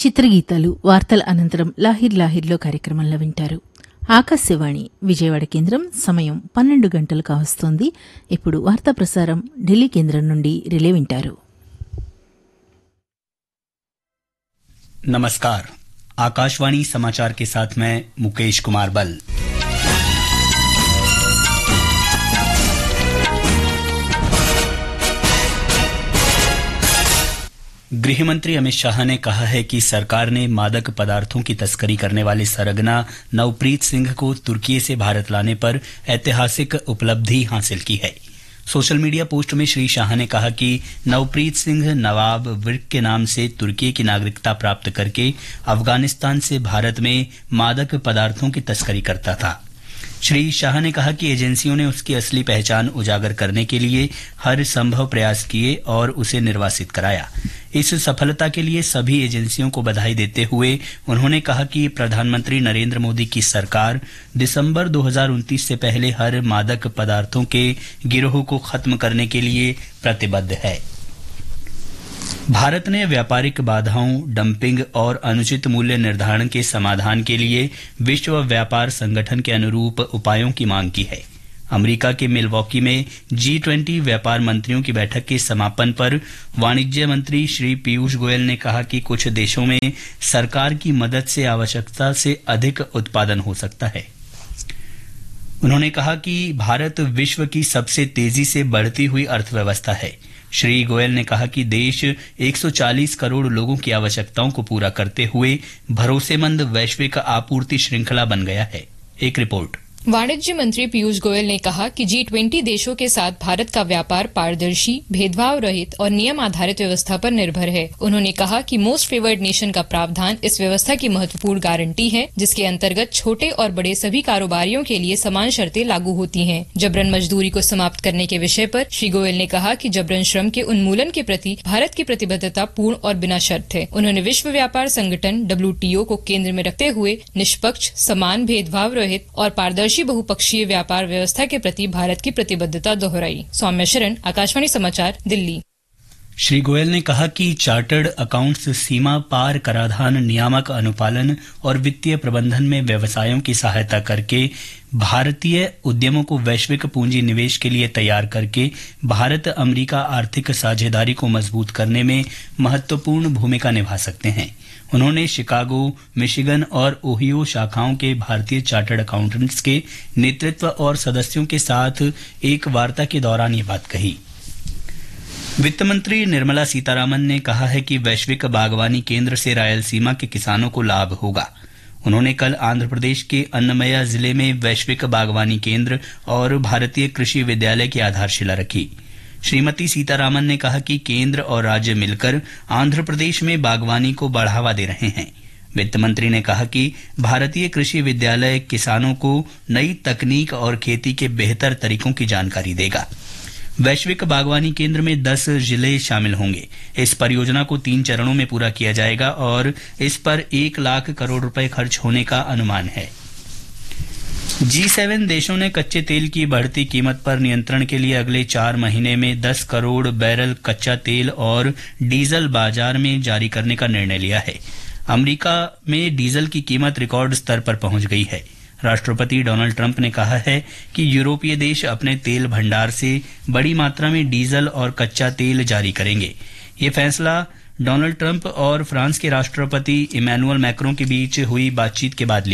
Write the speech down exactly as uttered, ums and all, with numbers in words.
చిత్రగీతాలు వార్తల అనంతరం లాహిర్ లాహిర్లో కార్యక్రమంలో వింటారు. ఆకాశవాణి విజయవాడ కేంద్రం సమయం పన్నెండు గంటలు కావస్తోంది. ఇప్పుడు వార్తా ప్రసారం ఢిల్లీ కేంద్రం నుండి రిలే వింటారు. नमस्कार, आकाशवाणी समाचार के साथ मैं मुकेश कुमार बल। गृहमंत्री अमित शाह ने कहा है कि सरकार ने मादक पदार्थों की तस्करी करने वाले सरगना नवप्रीत सिंह को तुर्की से भारत लाने पर ऐतिहासिक उपलब्धि हासिल की है। सोशल मीडिया पोस्ट में श्री शाह ने कहा कि नवप्रीत सिंह नवाब विर्क के नाम से तुर्की की नागरिकता प्राप्त करके अफगानिस्तान से भारत में मादक पदार्थों की तस्करी करता था। श्री शाह ने कहा कि एजेंसियों ने उसकी असली पहचान उजागर करने के लिए हर संभव प्रयास किए और उसे निर्वासित कराया। इस सफलता के लिए सभी एजेंसियों को बधाई देते हुए उन्होंने कहा कि प्रधानमंत्री नरेंद्र मोदी की सरकार दिसंबर दो हज़ार उनतीस से पहले हर मादक पदार्थों के गिरोह को खत्म करने के लिए प्रतिबद्ध है। भारत ने व्यापारिक बाधाओं, डंपिंग और अनुचित मूल्य निर्धारण के समाधान के लिए विश्व व्यापार संगठन के अनुरूप उपायों की मांग की है। अमेरिका के मिलवॉकी में जी ट्वेंटी व्यापार मंत्रियों की बैठक के समापन पर वाणिज्य मंत्री श्री पीयूष गोयल ने कहा कि कुछ देशों में सरकार की मदद से आवश्यकता से अधिक उत्पादन हो सकता है। उन्होंने कहा कि भारत विश्व की सबसे तेजी से बढ़ती हुई अर्थव्यवस्था है। श्री गोयल ने कहा कि देश एक सौ चालीस करोड़ लोगों की आवश्यकताओं को पूरा करते हुए भरोसेमंद वैश्विक आपूर्ति श्रृंखला बन गया है। एक रिपोर्ट। वाणिज्य मंत्री पीयूष गोयल ने कहा कि जी ट्वेंटी देशों के साथ भारत का व्यापार पारदर्शी, भेदभाव रहित और नियम आधारित व्यवस्था पर निर्भर है। उन्होंने कहा कि मोस्ट फेवर्ड नेशन का प्रावधान इस व्यवस्था की महत्वपूर्ण गारंटी है, जिसके अंतर्गत छोटे और बड़े सभी कारोबारियों के लिए समान शर्तें लागू होती हैं। जबरन मजदूरी को समाप्त करने के विषय पर श्री गोयल ने कहा कि जबरन श्रम के उन्मूलन के प्रति भारत की प्रतिबद्धता पूर्ण और बिना शर्त है। उन्होंने विश्व व्यापार संगठन डब्ल्यू टी ओ को केंद्र में रखते हुए निष्पक्ष, समान, भेदभाव रहित और पारदर्शी बहुपक्षीय व्यापार व्यवस्था के प्रति भारत की प्रतिबद्धता दोहराई। सौम्य शरण, आकाशवाणी समाचार, दिल्ली। श्री गोयल ने कहा कि चार्टर्ड अकाउंट्स सीमा पार कराधान नियामक अनुपालन और वित्तीय प्रबंधन में व्यवसायों की सहायता करके भारतीय उद्यमों को वैश्विक पूंजी निवेश के लिए तैयार करके भारत अमेरिका आर्थिक साझेदारी को मजबूत करने में महत्वपूर्ण भूमिका निभा सकते हैं। उन्होंने शिकागो, मिशिगन और ओहियो शाखाओं के भारतीय चार्टर्ड अकाउंटेंट्स के नेतृत्व और सदस्यों के साथ एक वार्ता के दौरान ये बात कही। वित्त मंत्री निर्मला सीतारामन ने कहा है कि वैश्विक बागवानी केंद्र से रायलसीमा के किसानों को लाभ होगा। उन्होंने कल आंध्र प्रदेश के अन्नमया जिले में वैश्विक बागवानी केंद्र और भारतीय कृषि विद्यालय की आधारशिला रखी। श्रीमती सीतारामन ने कहा कि केंद्र और राज्य मिलकर आंध्र प्रदेश में बागवानी को बढ़ावा दे रहे हैं। वित्त मंत्री ने कहा कि भारतीय कृषि विद्यालय किसानों को नई तकनीक और खेती के बेहतर तरीकों की जानकारी देगा। वैश्विक बागवानी केंद्र में दस जिले शामिल होंगे। इस परियोजना को तीन चरणों में पूरा किया जाएगा और इस पर एक लाख करोड़ रुपए खर्च होने का अनुमान है। जी सेवन देशों ने कच्चे तेल की बढ़ती कीमत पर नियंत्रण के लिए अगले चार महीने में दस करोड़ बैरल कच्चा तेल और डीजल बाजार में जारी करने का निर्णय लिया है। अमेरिका में डीजल की कीमत रिकॉर्ड स्तर पर पहुंच गई है। राष्ट्रपति डोनाल्ड ट्रंप ने कहा है कि यूरोपीय देश अपने तेल भंडार से बड़ी मात्रा में डीजल और कच्चा तेल जारी करेंगे। ये फैसला डोनाल्ड ट्रंप और फ्रांस के राष्ट्रपति इमैनुअल मैक्रों के बीच हुई बातचीत के बाद लिया